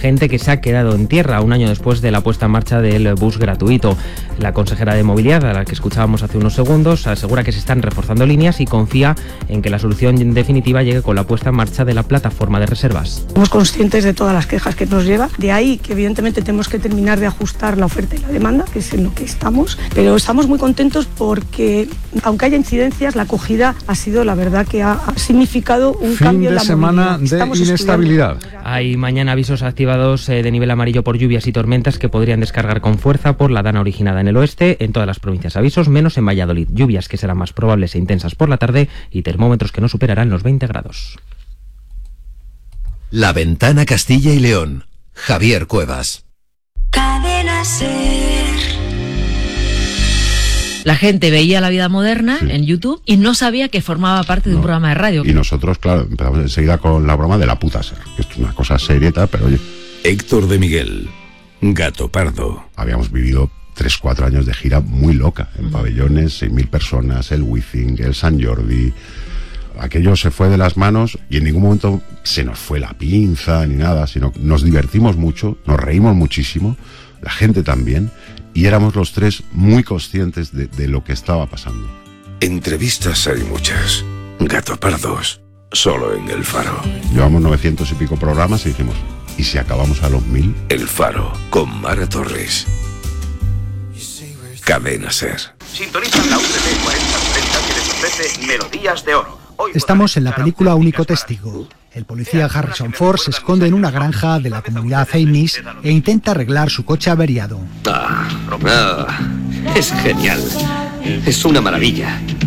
gente que se ha quedado en tierra un año después de la puesta en marcha del bus gratuito. La consejera de Movilidad, a la que escuchábamos hace unos segundos, asegura que se están reforzando líneas y confía en que la solución definitiva llegue con la puesta en marcha de la plataforma de reservas. Somos conscientes de todas las quejas que nos lleva, de ahí que evidentemente tenemos que terminar de ajustar la oferta y la demanda, que es en lo que estamos, pero estamos muy contentos porque, aunque haya incidencias, la acogida ha sido, la verdad, que ha significado un cambio en la movilidad. Fin de semana de inestabilidad. Hay mañana avisos activados de nivel amarillo por lluvias y tormentas que podrían descargar con fuerza por la dana originada en el oeste. En todas las provincias avisos, menos en Valladolid. Lluvias que serán más probables e intensas por la tarde y termómetros que no superarán los 20 grados. La Ventana Castilla y León. Javier Cuevas. Cadena Ser. La gente veía La Vida Moderna en YouTube y no sabía que formaba parte de un programa de radio. Y nosotros, claro, empezamos enseguida con la broma de la puta ser. Esto es una cosa serieta, pero oye. Héctor de Miguel. Gato Pardo. Habíamos vivido 3-4 años de gira muy loca, en pabellones, 6.000 personas, el Wizzing, el Sant Jordi. Aquello se fue de las manos y en ningún momento se nos fue la pinza ni nada, sino nos divertimos mucho, nos reímos muchísimo, la gente también, y éramos los tres muy conscientes de lo que estaba pasando. Entrevistas hay muchas. Gato Pardos, solo en El Faro. Llevamos 900 y pico programas y dijimos, ¿y si acabamos a los 1000? El Faro, con Mara Torres. Cadena Ser. Sintonizan la UTV 4030 que les ofrece Melodías de Oro. Estamos en la película Único Testigo. El policía Harrison Ford se esconde en una granja de la comunidad Amish e intenta arreglar su coche averiado. Es genial. Es una maravilla.